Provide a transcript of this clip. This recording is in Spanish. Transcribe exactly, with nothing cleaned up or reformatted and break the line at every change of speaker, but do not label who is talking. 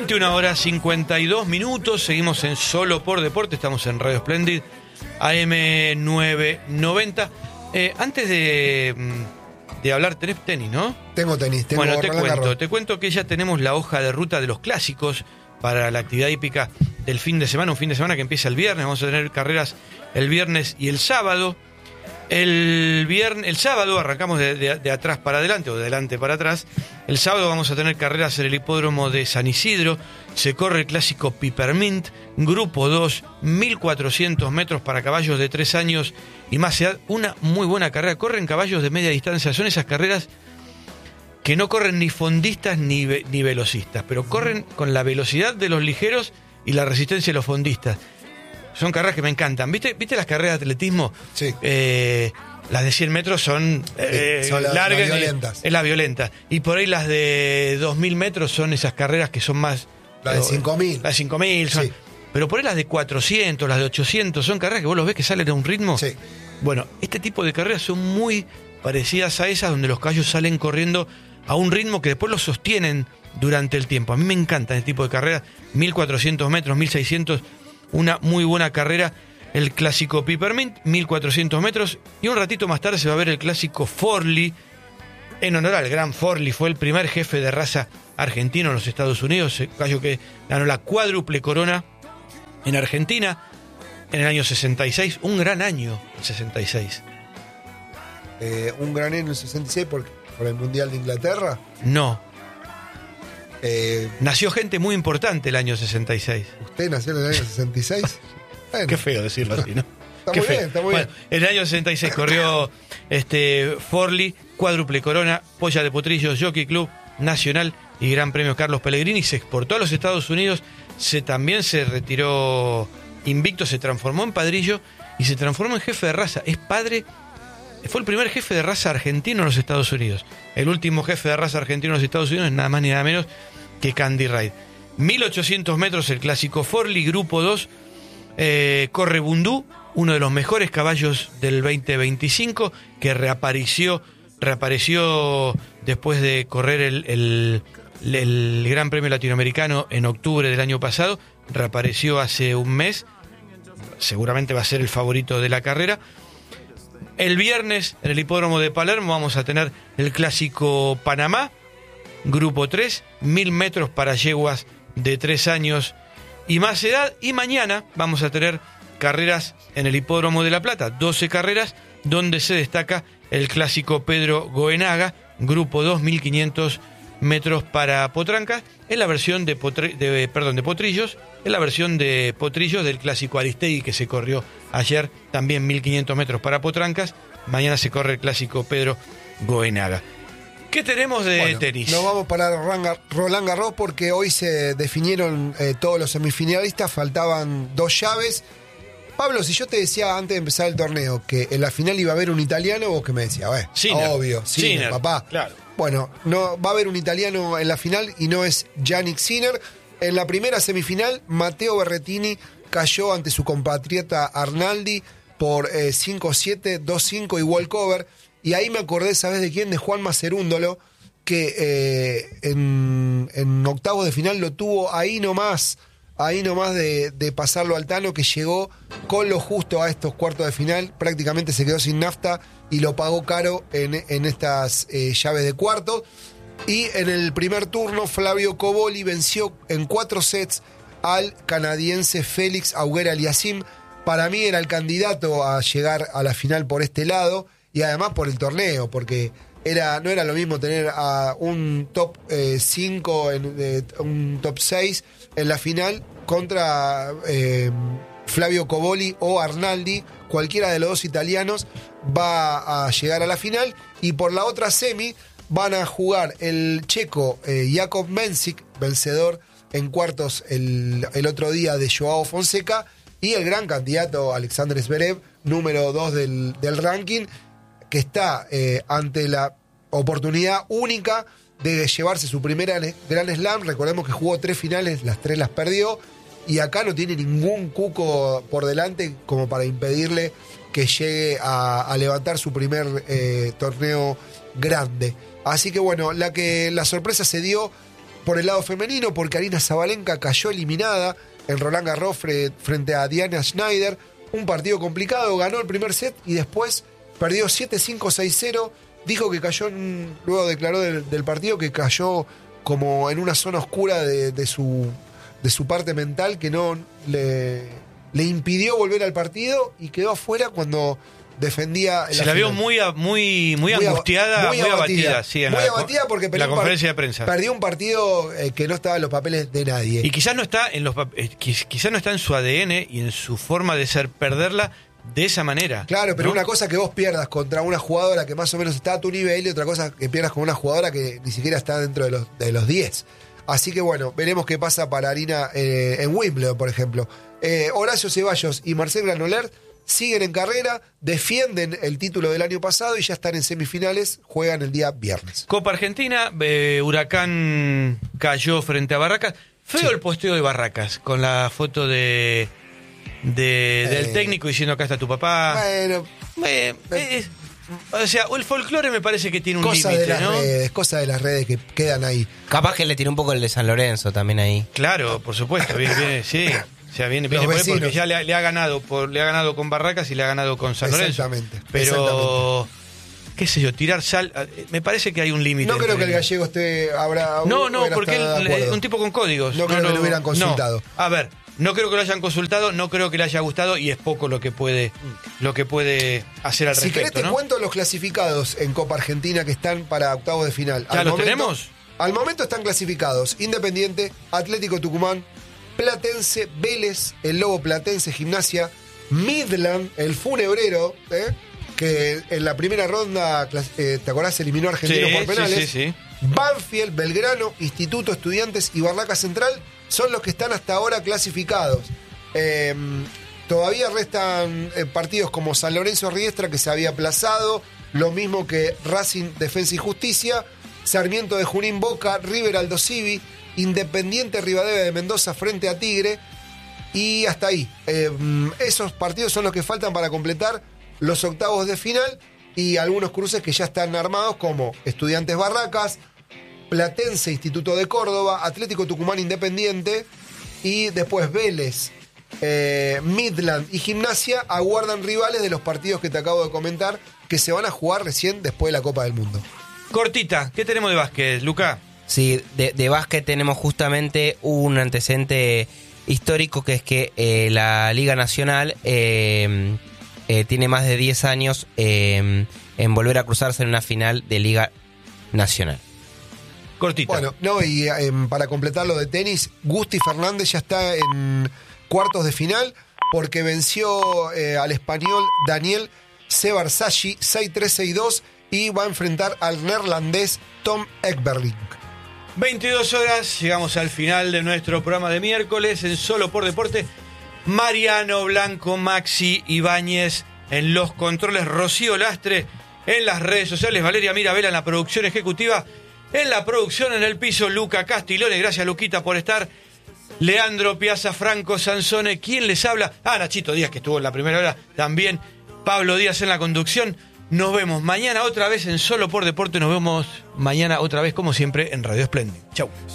veintiuna horas cincuenta y dos minutos, seguimos en Solo por Deporte, estamos en Radio Splendid, A M novecientos noventa. Eh, antes de, de hablar, tenés tenis, ¿no?
Tengo tenis, tengo
Bueno, te
Roland
cuento,
Garros.
te cuento que ya tenemos la hoja de ruta de los clásicos para la actividad hípica del fin de semana, un fin de semana que empieza el viernes, vamos a tener carreras el viernes y el sábado. El viernes, el sábado arrancamos de, de, de atrás para adelante o de adelante para atrás. El sábado vamos a tener carreras en el hipódromo de San Isidro. Se corre el clásico Peppermint, grupo dos, mil cuatrocientos metros para caballos de tres años y más edad. Una muy buena carrera. Corren caballos de media distancia. Son esas carreras que no corren ni fondistas ni, ve, ni velocistas, pero corren con la velocidad de los ligeros y la resistencia de los fondistas. Son carreras que me encantan. ¿Viste, ¿Viste las carreras de atletismo?
Sí.
Eh, las de cien metros son, eh,
sí, son la,
largas.
las violentas.
Es la violenta. Y por ahí las de dos mil metros son esas carreras que son más...
La de cinco mil.
Las de cinco mil son...
Sí.
Pero por ahí las de cuatrocientos, las de ochocientos, son carreras que vos los ves que salen a un ritmo.
Sí.
Bueno, este tipo de carreras son muy parecidas a esas donde los caballos salen corriendo a un ritmo que después los sostienen durante el tiempo. A mí me encantan este tipo de carreras. mil cuatrocientos metros, mil seiscientos... Una muy buena carrera, el clásico Peppermint, mil cuatrocientos metros. Y un ratito más tarde se va a ver el clásico Forlì, en honor al gran Forlì. Fue el primer jefe de raza argentino en los Estados Unidos. El caballo que ganó la cuádruple corona en Argentina en el año sesenta y seis. Un gran año, el sesenta y seis.
Eh, un gran año en el sesenta y seis por, por el Mundial de Inglaterra.
No.
Eh,
Nació gente muy importante el año sesenta y seis.
¿Usted nació en el año sesenta y seis? Bueno,
Qué feo decirlo así, ¿no?
Está
Qué
muy
feo.
bien, está muy
Bueno,
bien.
en el año sesenta y seis corrió este, Forlì, cuádruple corona, polla de potrillos, Jockey Club Nacional y Gran Premio Carlos Pellegrini. Se exportó a los Estados Unidos, se, también se retiró invicto, se transformó en padrillo y se transformó en jefe de raza. Es padre, fue el primer jefe de raza argentino en los Estados Unidos. El último jefe de raza argentino en los Estados Unidos es nada más ni nada menos que Candy Ride. mil ochocientos metros el clásico Forlì, grupo dos, eh, corre Bundú, uno de los mejores caballos del veinte veinticinco, que reapareció, reapareció después de correr el, el, el Gran Premio Latinoamericano en octubre del año pasado, reapareció hace un mes, seguramente va a ser el favorito de la carrera. El viernes en el hipódromo de Palermo vamos a tener el clásico Panamá, grupo tres, mil metros para yeguas de tres años y más edad. Y mañana vamos a tener carreras en el hipódromo de La Plata, doce carreras, donde se destaca el clásico Pedro Goenaga, grupo dos, mil quinientos metros para potrancas, en la versión de, potre, de, perdón, de potrillos, en la versión de potrillos del clásico Aristegui que se corrió ayer, también mil quinientos metros para potrancas. Mañana se corre el clásico Pedro Goenaga. ¿Qué tenemos de
bueno,
tenis?
Nos vamos para Roland Garros porque hoy se definieron eh, todos los semifinalistas, faltaban dos llaves. Pablo, si yo te decía antes de empezar el torneo que en la final iba a haber un italiano, vos que me decías, bueno, obvio, Sinner, Sinner, papá.
Claro.
Bueno, no, va a haber un italiano en la final y no es Yannick Sinner. En la primera semifinal, Matteo Berrettini cayó ante su compatriota Arnaldi por eh, cinco siete, dos cinco y walkover. Y ahí me acordé, ¿sabes de quién? De Juan Macerúndolo, que eh, en, en octavos de final lo tuvo ahí nomás, ahí nomás de, de pasarlo al Tano, que llegó con lo justo a estos cuartos de final, prácticamente se quedó sin nafta y lo pagó caro en, en estas eh, llaves de cuartos. Y en el primer turno, Flavio Cobolli venció en cuatro sets al canadiense Félix Auger-Aliassime. Para mí era el candidato a llegar a la final por este lado, y además por el torneo, porque era, no era lo mismo tener a un top cinco, eh, eh, un top seis en la final contra eh, Flavio Cobolli o Arnaldi. Cualquiera de los dos italianos va a llegar a la final. Y por la otra semi van a jugar el checo eh, Jakub Mensik, vencedor en cuartos el, el otro día de Joao Fonseca, y el gran candidato Alexander Zverev, número dos del, del ranking, que está eh, ante la oportunidad única de llevarse su primera Grand Slam. Recordemos que jugó tres finales, las tres las perdió, y acá no tiene ningún cuco por delante como para impedirle que llegue a, a levantar su primer eh, torneo grande. Así que bueno, la que la sorpresa se dio por el lado femenino, porque Aryna Sabalenka cayó eliminada en Roland Garros fre- frente a Diana Schneider. Un partido complicado, ganó el primer set y después perdió siete cinco, seis cero. Dijo que cayó, en, luego declaró del, del partido que cayó como en una zona oscura de, de, su, de su parte mental que no le, le impidió volver al partido y quedó afuera cuando defendía.
Se la, la vio muy, muy, muy, muy angustiada, muy, muy abatida. abatida sí, en
muy
la,
abatida porque perdió
la conferencia de prensa.
Perdió un partido eh, que no estaba en los papeles de nadie.
Y quizás no está en los eh, quizás no está en su A D N y en su forma de ser perderla de esa manera.
Claro, pero
¿no?
Una cosa que vos pierdas contra una jugadora que más o menos está a tu nivel y otra cosa que pierdas con una jugadora que ni siquiera está dentro de los, de los diez. Así que bueno, veremos qué pasa para Aryna eh, en Wimbledon, por ejemplo. Eh, Horacio Ceballos y Marcel Granollers siguen en carrera, defienden el título del año pasado y ya están en semifinales, juegan el día viernes.
Copa Argentina, eh, Huracán cayó frente a Barracas. Feo sí. El posteo de Barracas, con la foto de, de eh, del técnico diciendo acá está tu papá.
Bueno,
eh, eh, o sea, el folclore me parece que tiene un límite,
cosa de las
¿no?
redes, cosa de las redes que quedan ahí.
Capaz que le tiró un poco el de San Lorenzo también ahí.
Claro, por supuesto, viene, viene, sí. O sea, viene, viene por ahí porque ya le, le ha ganado por, le ha ganado con Barracas y le ha ganado con San Lorenzo.
Exactamente.
Pero,
exactamente.
qué sé yo, tirar sal, me parece que hay un límite.
No creo que el gallego esté habrá.
No, no, porque él es un tipo con códigos.
No, no creo no, que lo hubieran consultado.
No. A ver, no creo que lo hayan consultado, no creo que le haya gustado y es poco lo que puede, lo que puede hacer al
si
respecto.
Si querés te
¿no?
cuento los clasificados en Copa Argentina que están para octavos de final.
¿Ya
al
los
momento,
tenemos?
Al momento están clasificados Independiente, Atlético Tucumán, Platense, Vélez, el Lobo Platense, Gimnasia, Midland, el Funebrero, ¿eh? que en la primera ronda, eh, ¿te acordás? Eliminó a Argentinos
sí,
por penales.
Sí, sí, sí.
Banfield, Belgrano, Instituto, Estudiantes y Barracas Central son los que están hasta ahora clasificados. Eh, todavía restan eh, partidos como San Lorenzo Riestra, que se había aplazado, lo mismo que Racing, Defensa y Justicia, Sarmiento de Junín, Boca, River, Aldo Civi, Independiente Rivadavia de Mendoza frente a Tigre y hasta ahí. Eh, esos partidos son los que faltan para completar los octavos de final y algunos cruces que ya están armados como Estudiantes Barracas, Platense Instituto de Córdoba, Atlético Tucumán Independiente y después Vélez, eh, Midland y Gimnasia aguardan rivales de los partidos que te acabo de comentar que se van a jugar recién después de la Copa del Mundo.
Cortita, ¿qué tenemos de básquet, Luca?
Sí, de, de básquet tenemos justamente un antecedente histórico que es que eh, la Liga Nacional eh, eh, tiene más de diez años eh, en volver a cruzarse en una final de Liga Nacional.
Cortita.
Bueno, no, y eh, para completar lo de tenis, Gusti Fernández ya está en cuartos de final porque venció eh, al español Daniel Sebarsaghi seis tres seis dos y va a enfrentar al neerlandés Tom Ekberling.
veintidós horas, llegamos al final de nuestro programa de miércoles en Solo por Deporte. Mariano Blanco, Maxi Ibáñez en los controles, Rocío Lastre en las redes sociales, Valeria Mirabella en la producción ejecutiva, en la producción en el piso, Luca Castiglione. Gracias, Luquita, por estar. Leandro Piazza, Franco Sansone, ¿quién les habla? Ah, Nachito Díaz, que estuvo en la primera hora también. Pablo Díaz en la conducción. Nos vemos mañana otra vez en Solo por Deporte. Nos vemos mañana otra vez, como siempre, en Radio Splendid. Chau.